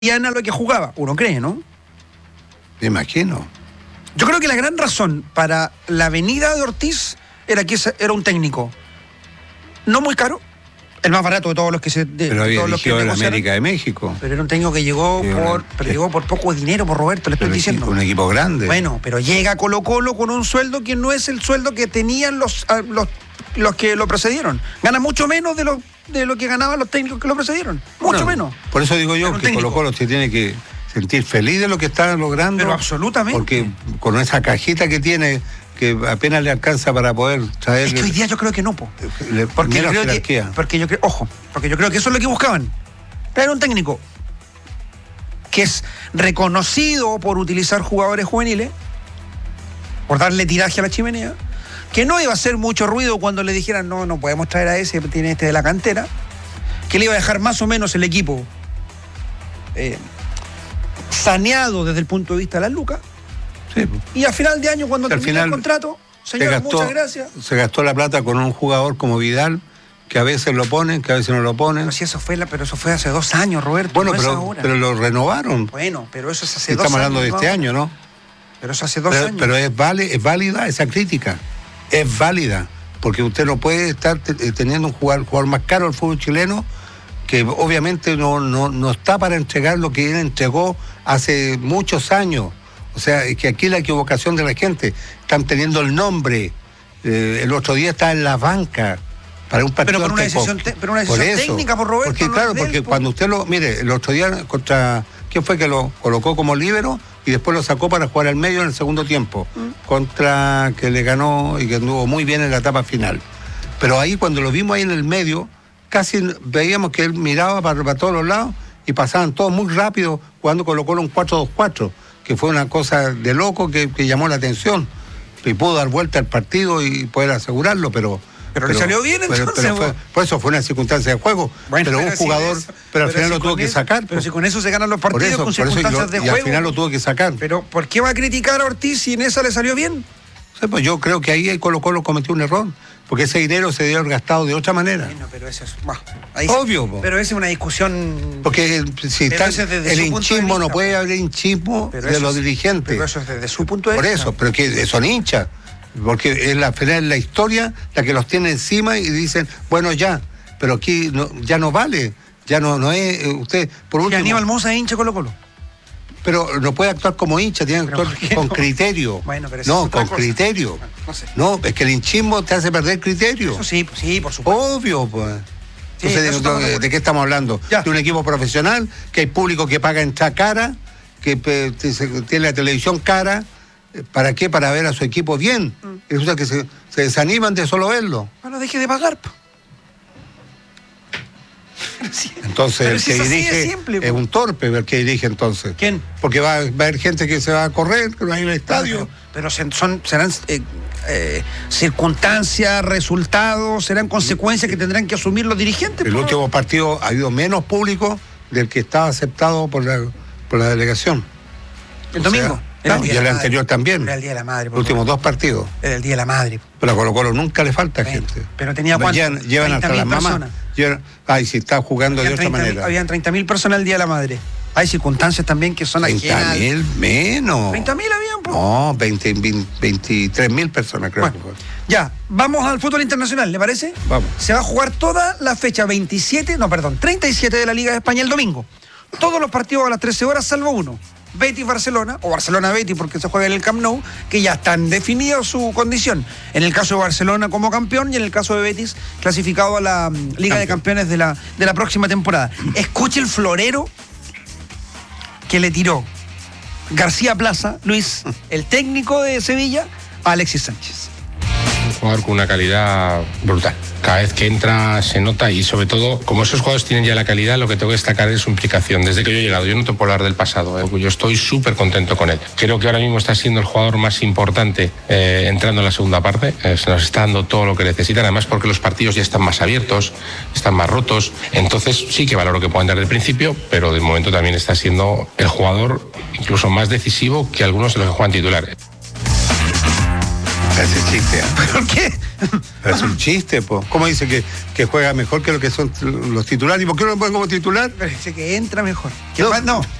a lo que jugaba, uno cree, ¿no? Me imagino. Yo creo que la gran razón para la venida de Ortiz era que era un técnico no muy caro, el más barato de todos los que se... Pero había dirigido en América de México. Pero era un técnico que llegó llegó por poco dinero, por Roberto, le estoy diciendo. Un equipo grande. Bueno, pero llega a Colo-Colo con un sueldo que no es el sueldo que tenían los que lo precedieron. Gana mucho menos de lo que ganaban los técnicos que lo precedieron. Mucho menos. Por eso digo yo que Colo-Colo se tiene que sentir feliz de lo que está logrando. Pero absolutamente. Porque con esa cajita que tiene, que apenas le alcanza para poder traer... Es que hoy día yo creo que no, porque yo creo que eso es lo que buscaban. Traer un técnico que es reconocido por utilizar jugadores juveniles, por darle tiraje a la chimenea, que no iba a hacer mucho ruido cuando le dijeran no podemos traer a ese, tiene este de la cantera, que le iba a dejar más o menos el equipo saneado desde el punto de vista de las lucas. Sí. Y a final de año, cuando termina el contrato, señor, muchas gracias. Se gastó la plata con un jugador como Vidal, que a veces lo ponen, que a veces no lo ponen. Pero si eso fue hace 2 años, Roberto. Bueno, no pero lo renovaron. Bueno, pero eso es hace 2 años. Estamos hablando de este año, ¿no? Pero eso hace 2 años. Pero es válida esa crítica. Es válida. Porque usted no puede estar teniendo un jugador más caro del fútbol chileno, que obviamente no está para entregar lo que él entregó hace muchos años. O sea, es que aquí la equivocación de la gente, están teniendo el nombre, el otro día está en la banca para un partido. Pero por una decisión, técnica, por Roberto. Porque claro, porque cuando usted mire, el otro día contra, ¿quién fue que lo colocó como líbero y después lo sacó para jugar al medio en el segundo tiempo? Contra que le ganó y que anduvo muy bien en la etapa final. Pero ahí cuando lo vimos ahí en el medio, casi veíamos que él miraba para todos los lados y pasaban todos muy rápido cuando colocó un 4-2-4, que fue una cosa de loco que llamó la atención. Y pudo dar vuelta al partido y poder asegurarlo, pero le salió bien entonces. Por eso fue una circunstancia de juego. Bueno, pero un jugador, pero al final lo tuvo que sacar. Pero si con eso se ganan los partidos, con circunstancias de juego. Y al final lo tuvo que sacar. Pero ¿por qué va a criticar a Ortiz si en esa le salió bien? Sí, pues yo creo que ahí Colo-Colo cometió un error, porque ese dinero se debió haber gastado de otra manera. Bueno, pero eso es... Obvio. Pero esa es una discusión... Porque si está el hinchismo, no puede haber hinchismo de los dirigentes. Pero eso es desde su punto de vista. Por eso, pero que son hinchas. Porque es la historia la que los tiene encima y dicen, bueno, ya, pero aquí ya no vale, ya no es usted, por último... Que Aníbal Mosa es hincha Colo-Colo. Pero no puede actuar como hincha, tiene que actuar con criterio. Bueno, pero eso con criterio. No sé. No, es que el hinchismo te hace perder criterio. Eso sí, por supuesto. Obvio, pues. Sí, entonces, ¿de qué estamos hablando? Ya. De un equipo profesional, que hay público que paga entrada cara, que tiene la televisión cara. ¿Para qué? Para ver a su equipo bien. Y resulta que se desaniman de solo verlo. Bueno, deje de pagar. Entonces el que dirige es un torpe el que dirige entonces. ¿Quién? Porque va a haber gente que se va a correr, que no hay un estadio. Pero serán circunstancias, resultados, serán consecuencias que tendrán que asumir los dirigentes. El último partido ha habido menos público del que estaba aceptado por la delegación. El domingo. Y el anterior también. Era el Día de la Madre. Los últimos 2 partidos. Era el Día de la Madre. Pero a Colo-Colo nunca le falta gente. Pero tenía cuánto. Llevan hasta las mamás. Si está jugando de otra manera. Habían 30.000 personas el Día de la Madre. Hay circunstancias también que son ajenas. 30.000 menos. 30.000 habían, pues. No, 23.000 personas creo que fue. Ya, vamos al fútbol internacional, ¿le parece? Vamos. Se va a jugar toda la fecha 37 de la Liga de España el domingo. Todos los partidos a las 13 horas, salvo uno. Betis-Barcelona, o Barcelona-Betis porque se juega en el Camp Nou, que ya están definidos su condición. En el caso de Barcelona como campeón y en el caso de Betis clasificado a la Liga de Campeones de la próxima temporada. Escuche el florero que le tiró García Plaza, Luis, el técnico de Sevilla, a Alexis Sánchez. Un jugador con una calidad brutal. Cada vez que entra se nota y sobre todo, como esos jugadores tienen ya la calidad, lo que tengo que destacar es su implicación. Desde que yo he llegado, yo no te puedo hablar del pasado, yo estoy súper contento con él. Creo que ahora mismo está siendo el jugador más importante entrando en la segunda parte. Se nos está dando todo lo que necesitan, además porque los partidos ya están más abiertos, están más rotos. Entonces sí que valoro que puedan dar del principio, pero de momento también está siendo el jugador incluso más decisivo que algunos de los que juegan titulares. Ese chiste. ¿Por qué? Es un chiste, po. ¿Cómo dice que juega mejor que lo que son los titulares? ¿Y por qué no lo ponen como titular? Pero dice que entra mejor. No. No,